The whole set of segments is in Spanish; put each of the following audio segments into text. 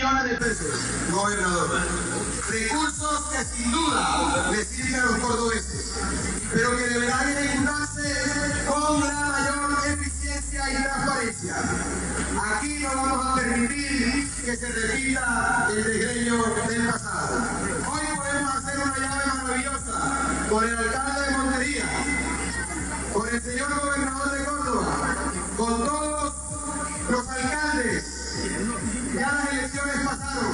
millones de pesos, gobernador. Recursos que sin duda le sirven a los cordobeses, pero que deberán ejecutarse con la mayor eficiencia y transparencia. Aquí no vamos a permitir que se repita el desgreño del pasado. Hoy podemos hacer una llave maravillosa con el alcalde de Montería, con el señor gobernador de Córdoba, con todos los alcaldes. Ya las elecciones pasaron.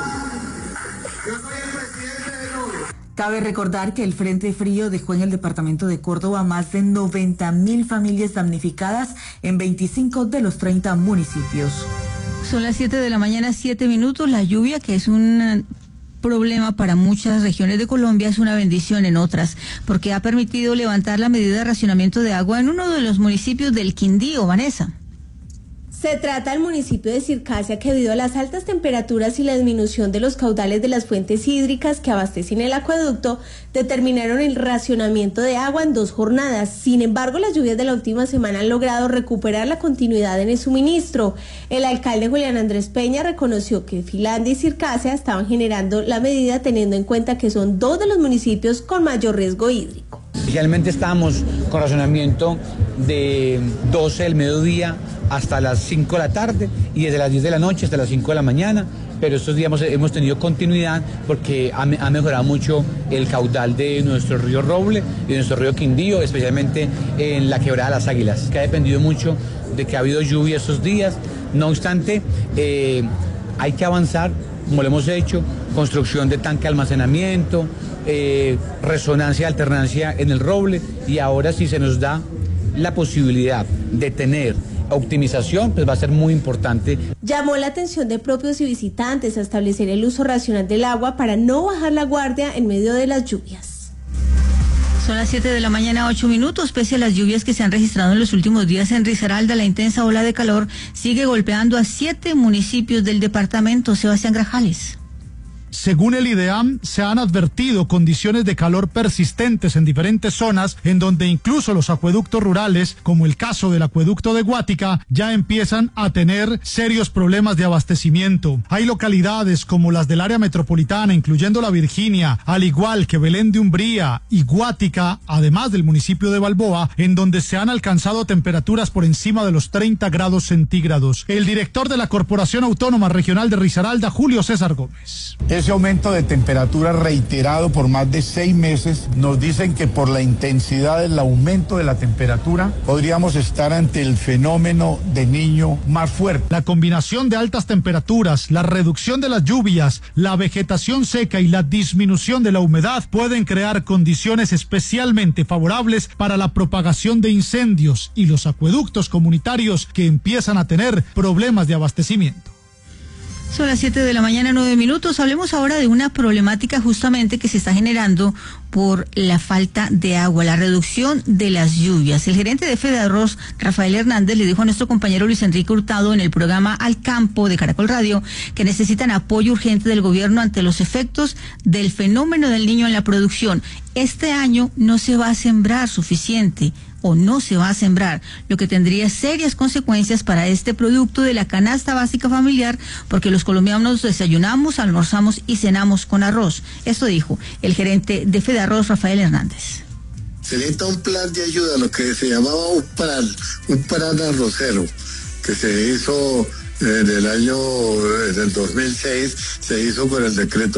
Yo soy el presidente de nuevo. Cabe recordar que el Frente Frío dejó en el departamento de Córdoba más de 90.000 familias damnificadas en 25 de los 30 municipios. Son las 7 de la mañana, 7 minutos. La lluvia, que es un problema para muchas regiones de Colombia, es una bendición en otras, porque ha permitido levantar la medida de racionamiento de agua en uno de los municipios del Quindío. Vanessa. Se trata del municipio de Circasia, que debido a las altas temperaturas y la disminución de los caudales de las fuentes hídricas que abastecen el acueducto, determinaron el racionamiento de agua en 2 jornadas. Sin embargo, las lluvias de la última semana han logrado recuperar la continuidad en el suministro. El alcalde Julián Andrés Peña reconoció que Finlandia y Circasia estaban generando la medida teniendo en cuenta que son 2 de los municipios con mayor riesgo hídrico. Inicialmente estábamos con racionamiento de 12 del mediodía hasta las 5 de la tarde y desde las 10 de la noche hasta las 5 de la mañana, pero estos días hemos tenido continuidad porque ha mejorado mucho el caudal de nuestro río Roble y de nuestro río Quindío, especialmente en la quebrada Las Águilas, que ha dependido mucho de que ha habido lluvia estos días. No obstante, hay que avanzar, como lo hemos hecho, construcción de tanque de almacenamiento, resonancia y alternancia en el Roble, y ahora sí se nos da la posibilidad de tener optimización, pues va a ser muy importante. Llamó la atención de propios y visitantes a establecer el uso racional del agua para no bajar la guardia en medio de las lluvias. Son las 7 de la mañana, 8 minutos. Pese a las lluvias que se han registrado en los últimos días en Risaralda, la intensa ola de calor sigue golpeando a 7 municipios del departamento. Sebastián Grajales. Según el IDEAM, se han advertido condiciones de calor persistentes en diferentes zonas, en donde incluso los acueductos rurales, como el caso del acueducto de Guática, ya empiezan a tener serios problemas de abastecimiento. Hay localidades como las del área metropolitana, incluyendo La Virginia, al igual que Belén de Umbría y Guática, además del municipio de Balboa, en donde se han alcanzado temperaturas por encima de los 30 grados centígrados. El director de la Corporación Autónoma Regional de Risaralda, Julio César Gómez. Ese aumento de temperatura reiterado por más de 6 meses nos dicen que por la intensidad del aumento de la temperatura podríamos estar ante el fenómeno de Niño más fuerte. La combinación de altas temperaturas, la reducción de las lluvias, la vegetación seca y la disminución de la humedad pueden crear condiciones especialmente favorables para la propagación de incendios y los acueductos comunitarios que empiezan a tener problemas de abastecimiento. Son las 7 de la mañana, 9 minutos. Hablemos ahora de una problemática justamente que se está generando por la falta de agua, la reducción de las lluvias. El gerente de Fedearroz, Rafael Hernández, le dijo a nuestro compañero Luis Enrique Hurtado en el programa Al Campo de Caracol Radio que necesitan apoyo urgente del gobierno ante los efectos del fenómeno del Niño en la producción. Este año no se va a sembrar suficiente o no se va a sembrar, lo que tendría serias consecuencias para este producto de la canasta básica familiar, porque los colombianos desayunamos, almorzamos y cenamos con arroz. Esto dijo el gerente de Fedearroz, Rafael Hernández. Se necesita un plan de ayuda, lo que se llamaba un plan arrocero, que se hizo en el 2006, se hizo con el decreto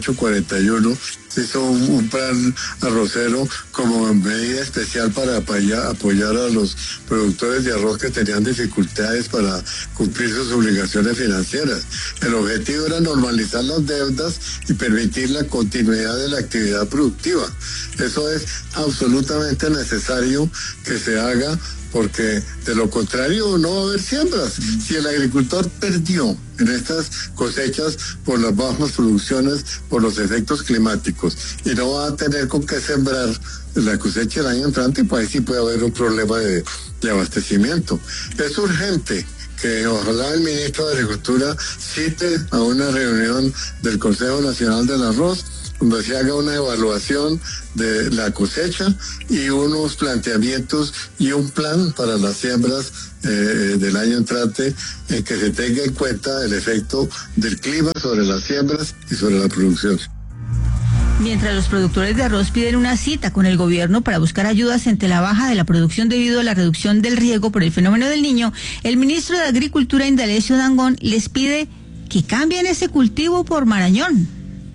2841, se hizo un plan arrocero como medida especial para apoyar a los productores de arroz que tenían dificultades para cumplir sus obligaciones financieras. El objetivo era normalizar las deudas y permitir la continuidad de la actividad productiva. Eso es absolutamente necesario que se haga, porque de lo contrario no va a haber siembras. Si el agricultor perdió en estas cosechas por las bajas producciones, por los efectos climáticos, y no va a tener con qué sembrar la cosecha del año entrante, pues ahí sí puede haber un problema de abastecimiento. Es urgente que ojalá el ministro de Agricultura cite a una reunión del Consejo Nacional del Arroz donde se haga una evaluación de la cosecha y unos planteamientos y un plan para las siembras del año entrante, en que se tenga en cuenta el efecto del clima sobre las siembras y sobre la producción. Mientras los productores de arroz piden una cita con el gobierno para buscar ayudas ante la baja de la producción debido a la reducción del riego por el fenómeno del Niño, el ministro de Agricultura, Indalecio Dangond, les pide que cambien ese cultivo por marañón.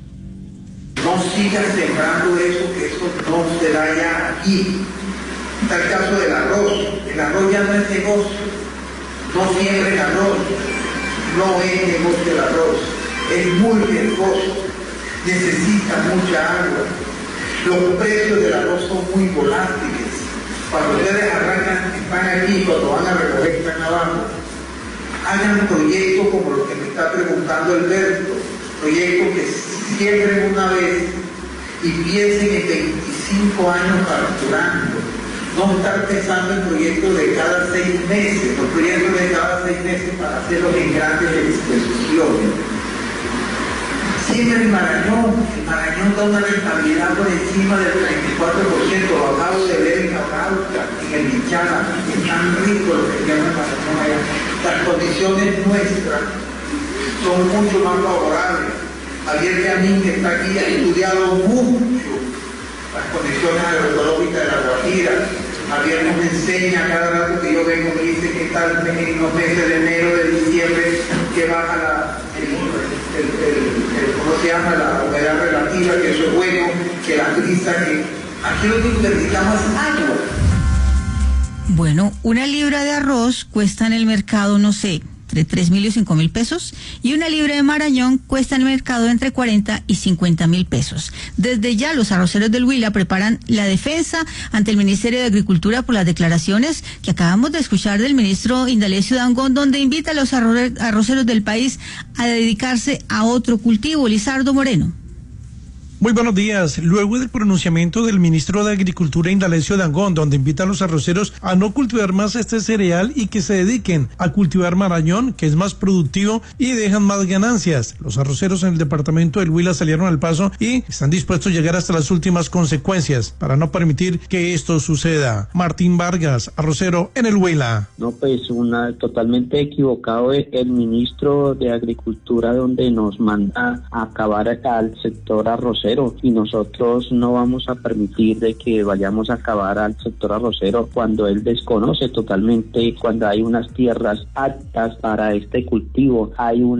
No sigan sembrando eso, que eso no se da ya aquí. Está el caso del arroz. El arroz ya no es negocio. No siembren arroz. No es negocio el arroz. Es muy riesgoso. Necesita mucha agua. Los precios del arroz son muy volátiles. Cuando ustedes arrancan, están aquí, cuando van a recoger, están abajo. Hagan proyectos como los que me está preguntando Alberto, proyectos que siembren una vez y piensen en 25 años facturando. No estar pensando en proyectos de cada 6 meses, los proyectos de cada 6 meses para hacerlos en grandes exposiciones. Siempre el Marañón da una rentabilidad por encima del 34%, lo acabo de ver en Cabrauca, en el Michana, es tan rico lo que tiene el Marañón allá. Las condiciones nuestras son mucho más favorables. Javier Yanín, que está aquí, ha estudiado mucho las condiciones agroecológicas de la Guajira. Javier nos enseña cada rato que yo vengo, me dice que está en los meses de enero, de diciembre, que baja ¿cómo se llama? La humedad relativa, que eso es bueno, que la brisa, que aquí lo que necesitamos es agua. Bueno, una libra de arroz cuesta en el mercado, no sé, entre 3.000 y 5.000 pesos, y una libra de marañón cuesta en el mercado entre 40 y 50.000 pesos. Desde ya los arroceros del Huila preparan la defensa ante el Ministerio de Agricultura por las declaraciones que acabamos de escuchar del ministro Indalecio Dangond, donde invita a los arroceros del país a dedicarse a otro cultivo. Lizardo Moreno. Muy buenos días. Luego del pronunciamiento del ministro de Agricultura, Indalecio Dangond, donde invita a los arroceros a no cultivar más este cereal y que se dediquen a cultivar marañón, que es más productivo y dejan más ganancias. Los arroceros en el departamento del Huila salieron al paso y están dispuestos a llegar hasta las últimas consecuencias para no permitir que esto suceda. Martín Vargas, arrocero en el Huila. No, pues totalmente equivocado el ministro de Agricultura, donde nos manda a acabar al sector arrocero, y nosotros no vamos a permitir de que vayamos a acabar al sector arrocero cuando él desconoce totalmente, cuando hay unas tierras aptas para este cultivo,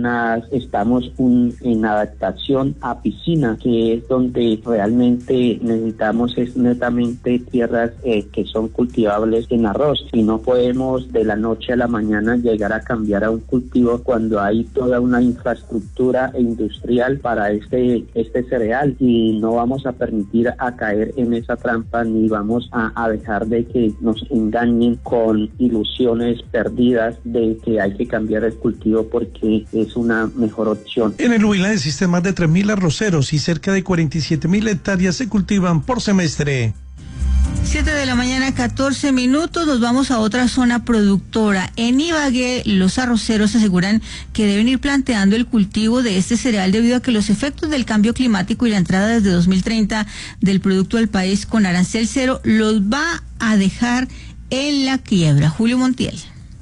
estamos en adaptación a piscina, que es donde realmente necesitamos es netamente tierras que son cultivables en arroz, y no podemos de la noche a la mañana llegar a cambiar a un cultivo cuando hay toda una infraestructura industrial para este cereal, y no vamos a permitir a caer en esa trampa, ni vamos a dejar de que nos engañen con ilusiones perdidas de que hay que cambiar el cultivo porque es una mejor opción. En el Huila existen más de 3.000 arroceros y cerca de 47.000 hectáreas se cultivan por semestre. 7 de la mañana, 14 minutos, nos vamos a otra zona productora. En Ibagué, los arroceros aseguran que deben ir planteando el cultivo de este cereal debido a que los efectos del cambio climático y la entrada desde 2030 del producto al país con arancel cero los va a dejar en la quiebra. Julio Montiel.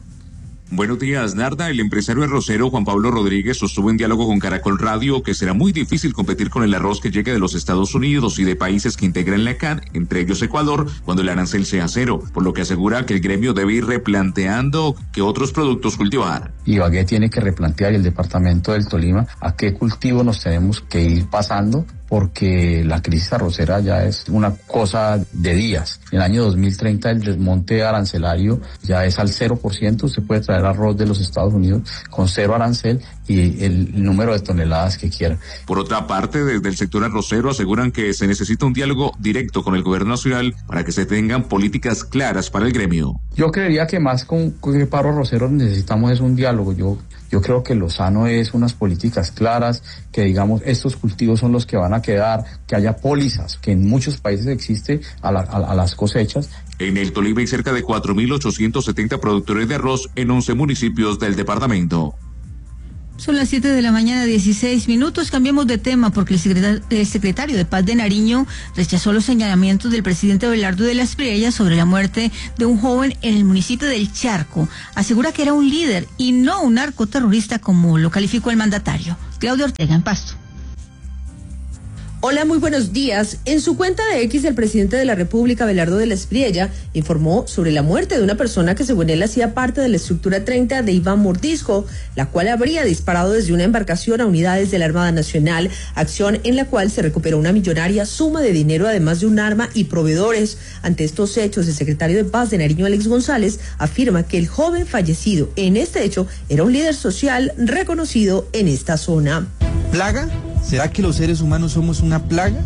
Buenos días, Narda. El empresario arrocero Juan Pablo Rodríguez sostuvo en diálogo con Caracol Radio que será muy difícil competir con el arroz que llegue de los Estados Unidos y de países que integran la CAN, entre ellos Ecuador, cuando el arancel sea cero, por lo que asegura que el gremio debe ir replanteando qué otros productos cultivar. Ibagué tiene que replantear, y el departamento del Tolima, a qué cultivo nos tenemos que ir pasando, porque la crisis arrocera ya es una cosa de días. En el año 2030 el desmonte arancelario ya es al 0%, usted puede traer arroz de los Estados Unidos con 0 arancel y el número de toneladas que quiera. Por otra parte, desde el sector arrocero aseguran que se necesita un diálogo directo con el gobierno nacional para que se tengan políticas claras para el gremio. Yo creería que más con el paro arrocero necesitamos es un diálogo. Yo creo que lo sano es unas políticas claras, que digamos estos cultivos son los que van a quedar, que haya pólizas, que en muchos países existe a las cosechas. En el Tolima hay cerca de 4.870 productores de arroz en 11 municipios del departamento. Son las 7 de la mañana, 16 minutos. Cambiemos de tema porque el secretario de Paz de Nariño rechazó los señalamientos del presidente Abelardo de la Espriella sobre la muerte de un joven en el municipio del Charco. Asegura que era un líder y no un narcoterrorista como lo calificó el mandatario. Claudia Ortega, en Pasto. Hola, muy buenos días. En su cuenta de X, el presidente de la República, Abelardo de la Espriella, informó sobre la muerte de una persona que según él hacía parte de la estructura 30 de Iván Mordisco, la cual habría disparado desde una embarcación a unidades de la Armada Nacional, acción en la cual se recuperó una millonaria suma de dinero, además de un arma y proveedores. Ante estos hechos, el secretario de Paz de Nariño, Alex González, afirma que el joven fallecido en este hecho era un líder social reconocido en esta zona. ¿Plaga? ¿Será que los seres humanos somos una plaga?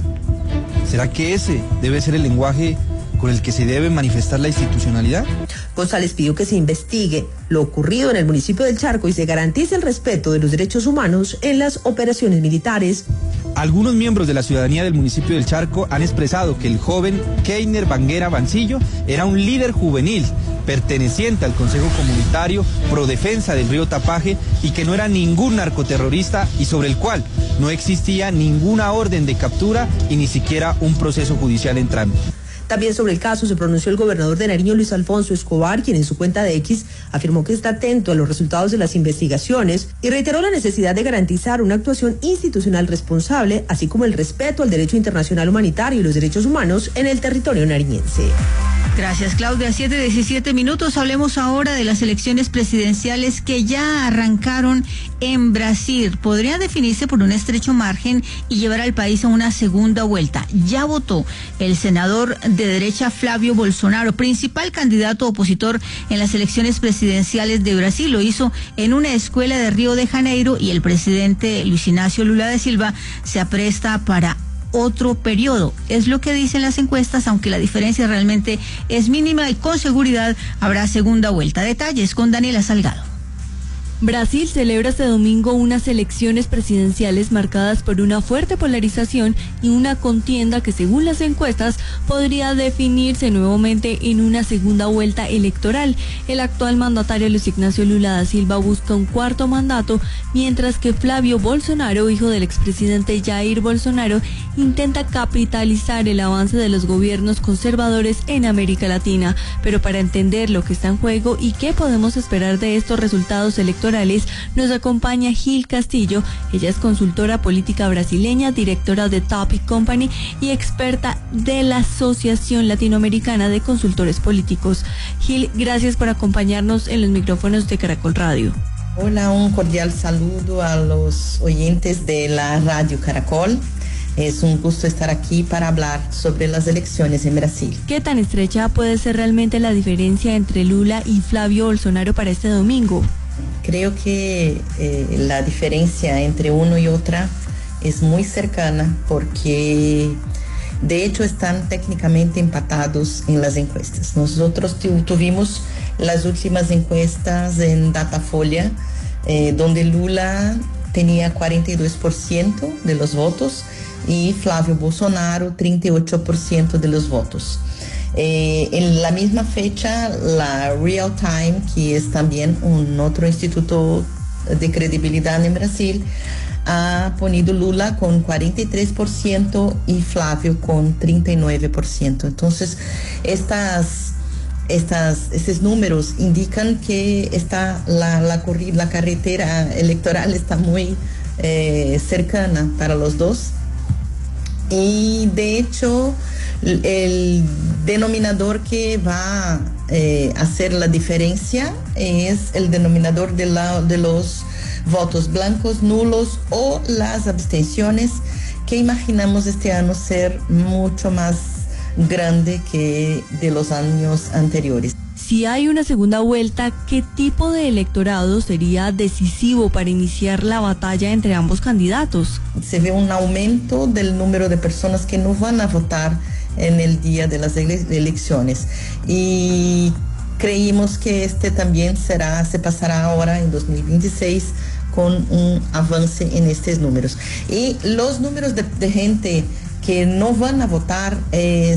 ¿Será que ese debe ser el lenguaje con el que se debe manifestar la institucionalidad? González pidió que se investigue lo ocurrido en el municipio del Charco y se garantice el respeto de los derechos humanos en las operaciones militares. Algunos miembros de la ciudadanía del municipio del Charco han expresado que el joven Keiner Banguera Bancillo era un líder juvenil perteneciente al Consejo Comunitario Pro Defensa del Río Tapaje y que no era ningún narcoterrorista y sobre el cual no existía ninguna orden de captura y ni siquiera un proceso judicial en trámite. También sobre el caso se pronunció el gobernador de Nariño, Luis Alfonso Escobar, quien en su cuenta de X afirmó que está atento a los resultados de las investigaciones y reiteró la necesidad de garantizar una actuación institucional responsable, así como el respeto al derecho internacional humanitario y los derechos humanos en el territorio nariñense. Gracias, Claudia. 7:17 minutos. Hablemos ahora de las elecciones presidenciales que ya arrancaron en Brasil. Podría definirse por un estrecho margen y llevar al país a una segunda vuelta. Ya votó el senador de derecha Flávio Bolsonaro, principal candidato opositor en las elecciones presidenciales de Brasil. Lo hizo en una escuela de Río de Janeiro y el presidente Luis Ignacio Lula da Silva se apresta para otro periodo. Es lo que dicen las encuestas, aunque la diferencia realmente es mínima y con seguridad habrá segunda vuelta. Detalles con Daniela Salgado. Brasil celebra este domingo unas elecciones presidenciales marcadas por una fuerte polarización y una contienda que, según las encuestas, podría definirse nuevamente en una segunda vuelta electoral. El actual mandatario Luis Ignacio Lula da Silva busca un cuarto mandato, mientras que Flávio Bolsonaro, hijo del expresidente Jair Bolsonaro, intenta capitalizar el avance de los gobiernos conservadores en América Latina. Pero para entender lo que está en juego y qué podemos esperar de estos resultados electorales, nos acompaña Gil Castillo. Ella es consultora política brasileña, directora de Topic Company y experta de la Asociación Latinoamericana de Consultores Políticos. Gil, gracias por acompañarnos en los micrófonos de Caracol Radio. Hola, un cordial saludo a los oyentes de la Radio Caracol. Es un gusto estar aquí para hablar sobre las elecciones en Brasil. ¿Qué tan estrecha puede ser realmente la diferencia entre Lula y Flávio Bolsonaro para este domingo? Creo que la diferencia entre uno y otra es muy cercana porque de hecho están técnicamente empatados en las encuestas. Nosotros tuvimos las últimas encuestas en Datafolha, donde Lula tenía 42% de los votos y Flávio Bolsonaro 38% de los votos. En la misma fecha, la Real Time, que es también un otro instituto de credibilidad en Brasil, ha ponido Lula con 43% y Flávio con 39%. Entonces, estos números indican que la carretera electoral está muy cercana para los dos. Y de hecho, el denominador que va a hacer la diferencia es el denominador de los votos blancos, nulos o las abstenciones, que imaginamos este año ser mucho más grande que de los años anteriores. Si hay una segunda vuelta, ¿qué tipo de electorado sería decisivo para iniciar la batalla entre ambos candidatos? Se ve un aumento del número de personas que no van a votar en el día de las elecciones y creímos que también se pasará ahora en 2026 con un avance en estos números. Y los números de gente que no van a votar es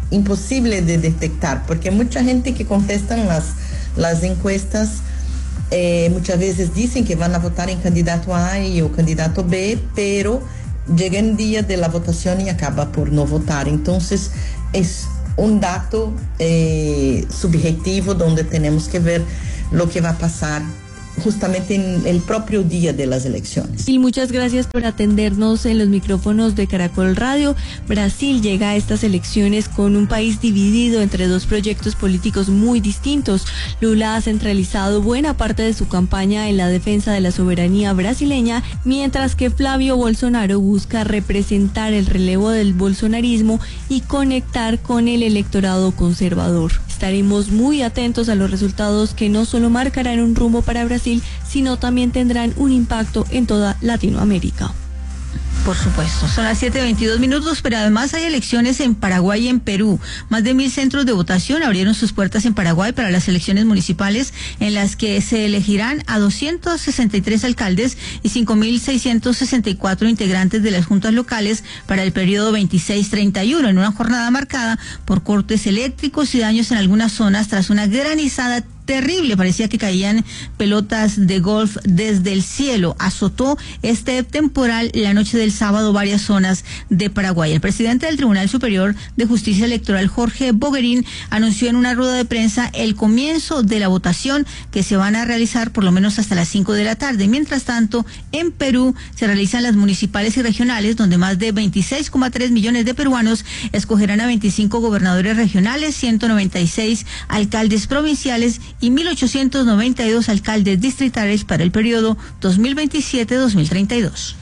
imposible de detectar, porque mucha gente que contestan las encuestas muchas veces dicen que van a votar en candidato A y o candidato B, pero llega el día de la votación y acaba por no votar. Entonces es un dato subjetivo donde tenemos que ver lo que va a pasar justamente en el propio día de las elecciones. Y muchas gracias por atendernos en los micrófonos de Caracol Radio. Brasil llega a estas elecciones con un país dividido entre dos proyectos políticos muy distintos. Lula ha centralizado buena parte de su campaña en la defensa de la soberanía brasileña, mientras que Flavio Bolsonaro busca representar el relevo del bolsonarismo y conectar con el electorado conservador. Estaremos muy atentos a los resultados que no solo marcarán un rumbo para Brasil, sino también tendrán un impacto en toda Latinoamérica. Por supuesto, son las 7:22, pero además hay elecciones en Paraguay y en Perú. Más de 1.000 centros de votación abrieron sus puertas en Paraguay para las elecciones municipales, en las que se elegirán a 263 alcaldes y 5.664 integrantes de las juntas locales para el periodo 26-31, en una jornada marcada por cortes eléctricos y daños en algunas zonas tras una granizada terrible. Parecía que caían pelotas de golf desde el cielo. Azotó este temporal la noche del sábado varias zonas de Paraguay. El presidente del Tribunal Superior de Justicia Electoral, Jorge Boguerín, anunció en una rueda de prensa el comienzo de la votación, que se van a realizar por lo menos hasta las 5 de la tarde. Mientras tanto, en Perú se realizan las municipales y regionales, donde más de 26,3 millones de peruanos escogerán a 25 gobernadores regionales, 196 alcaldes provinciales y 1.892 alcaldes distritales para el periodo 2027-2032.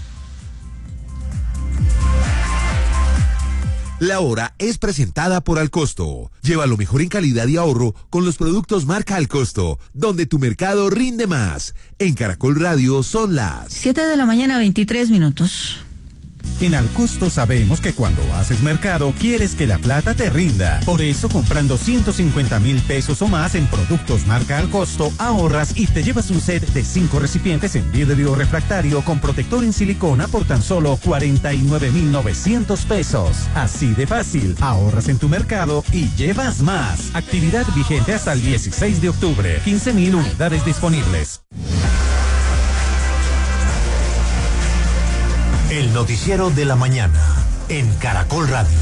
La hora es presentada por Alcosto. Lleva lo mejor en calidad y ahorro con los productos marca Alcosto, donde tu mercado rinde más. En Caracol Radio son las 7:23. En Alcosto sabemos que cuando haces mercado quieres que la plata te rinda. Por eso, comprando 150,000 pesos o más en productos marca Alcosto, ahorras y te llevas un set de 5 recipientes en vidrio refractario con protector en silicona por tan solo 49,900 pesos. Así de fácil, ahorras en tu mercado y llevas más. Actividad vigente hasta el 16 de octubre. 15,000 unidades disponibles. El noticiero de la mañana en Caracol Radio.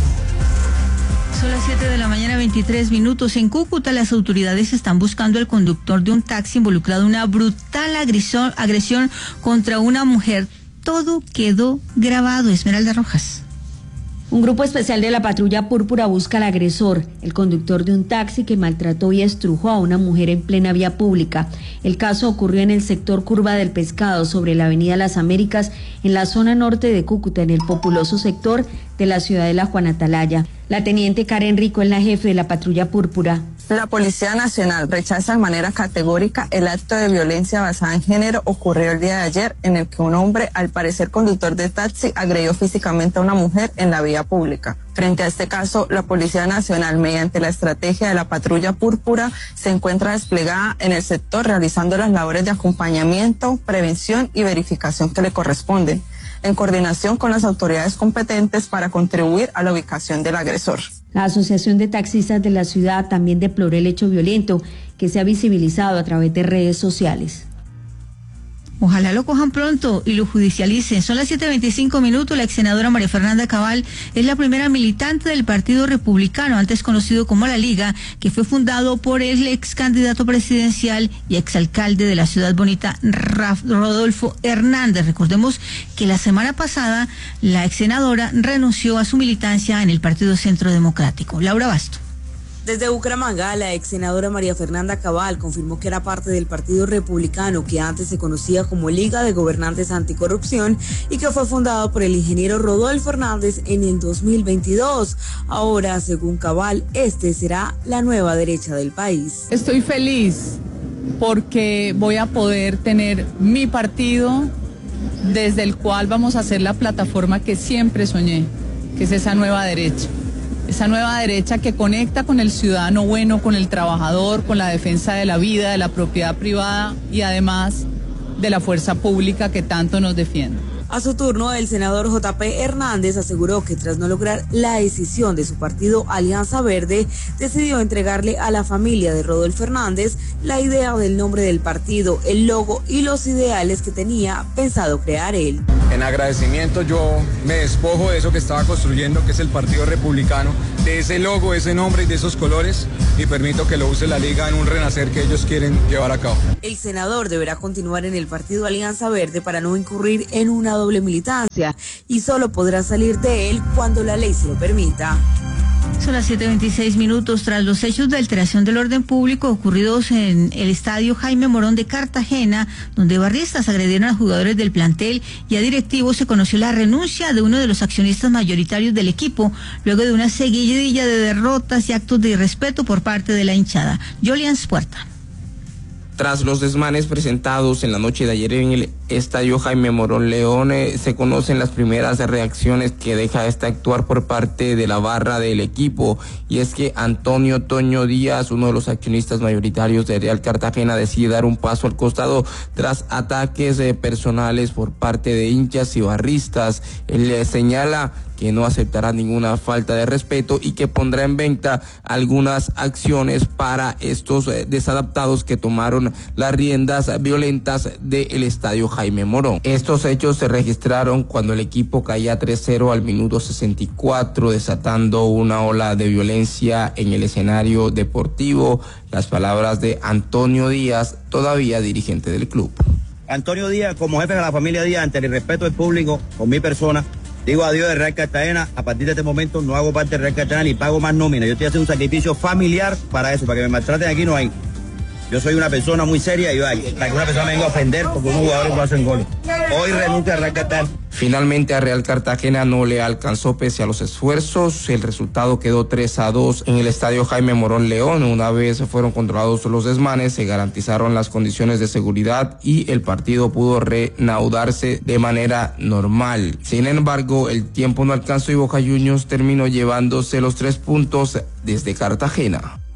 Son las 7:23. En Cúcuta, las autoridades están buscando al conductor de un taxi involucrado en una brutal agresión contra una mujer. Todo quedó grabado. Esmeralda Rojas. Un grupo especial de la patrulla púrpura busca al agresor, el conductor de un taxi que maltrató y estrujó a una mujer en plena vía pública. El caso ocurrió en el sector Curva del Pescado, sobre la avenida Las Américas, en la zona norte de Cúcuta, en el populoso sector de la ciudad de La Juan Atalaya. La teniente Karen Rico es la jefe de la patrulla púrpura. La Policía Nacional rechaza de manera categórica el acto de violencia basada en género ocurrido el día de ayer, en el que un hombre, al parecer conductor de taxi, agredió físicamente a una mujer en la vía pública. Frente a este caso, la Policía Nacional, mediante la estrategia de la patrulla púrpura, se encuentra desplegada en el sector realizando las labores de acompañamiento, prevención y verificación que le corresponden, en coordinación con las autoridades competentes para contribuir a la ubicación del agresor. La Asociación de Taxistas de la ciudad también deploró el hecho violento que se ha visibilizado a través de redes sociales. Ojalá lo cojan pronto y lo judicialicen. Son las 7:25. La ex senadora María Fernanda Cabal es la primera militante del Partido Republicano, antes conocido como La Liga, que fue fundado por el ex candidato presidencial y exalcalde de la ciudad bonita, Rodolfo Hernández. Recordemos que la semana pasada la ex senadora renunció a su militancia en el Partido Centro Democrático. Laura Basto. Desde Bucaramanga, la ex senadora María Fernanda Cabal confirmó que era parte del Partido Republicano, que antes se conocía como Liga de Gobernantes Anticorrupción, y que fue fundado por el ingeniero Rodolfo Hernández en el 2022. Ahora, según Cabal, este será la nueva derecha del país. Estoy feliz porque voy a poder tener mi partido, desde el cual vamos a hacer la plataforma que siempre soñé, que es esa nueva derecha. Esa nueva derecha que conecta con el ciudadano bueno, con el trabajador, con la defensa de la vida, de la propiedad privada y además de la fuerza pública que tanto nos defiende. A su turno, el senador J.P. Hernández aseguró que tras no lograr la decisión de su partido Alianza Verde, decidió entregarle a la familia de Rodolfo Hernández la idea del nombre del partido, el logo y los ideales que tenía pensado crear él. En agradecimiento yo me despojo de eso que estaba construyendo, que es el Partido Republicano, de ese logo, ese nombre y de esos colores, y permito que lo use la Liga en un renacer que ellos quieren llevar a cabo. El senador deberá continuar en el partido Alianza Verde para no incurrir en una doble militancia y solo podrá salir de él cuando la ley se lo permita. Son las 7:26. Tras los hechos de alteración del orden público ocurridos en el estadio Jaime Morón de Cartagena, donde barristas agredieron a jugadores del plantel y a directivos, se conoció la renuncia de uno de los accionistas mayoritarios del equipo, luego de una seguidilla de derrotas y actos de irrespeto por parte de la hinchada. Jolian Puerta. Tras los desmanes presentados en la noche de ayer en el estadio Jaime Morón León, se conocen las primeras reacciones que deja este actuar por parte de la barra del equipo, y es que Antonio Toño Díaz, uno de los accionistas mayoritarios de Real Cartagena, decide dar un paso al costado tras ataques personales por parte de hinchas y barristas. Él señala que no aceptará ninguna falta de respeto y que pondrá en venta algunas acciones para estos desadaptados que tomaron las riendas violentas del estadio Jaime Morón. Estos hechos se registraron cuando el equipo caía 3-0 al minuto 64, desatando una ola de violencia en el escenario deportivo. Las palabras de Antonio Díaz, todavía dirigente del club. Antonio Díaz, como jefe de la familia Díaz, ante el respeto del público, con mi persona, digo adiós de Real Cartagena. A partir de este momento no hago parte de Real Cartagena ni pago más nómina. Yo estoy haciendo un sacrificio familiar para eso, para que me maltraten aquí no hay. Yo soy una persona muy seria y para que una persona me venga a ofender porque unos jugadores no hacen gol. Hoy renuncio a Real Cartagena. Finalmente a Real Cartagena no le alcanzó pese a los esfuerzos. El resultado quedó 3-2 en el estadio Jaime Morón León. Una vez fueron controlados los desmanes, se garantizaron las condiciones de seguridad y el partido pudo reanudarse de manera normal. Sin embargo, el tiempo no alcanzó y Boca Juniors terminó llevándose los 3 puntos desde Cartagena.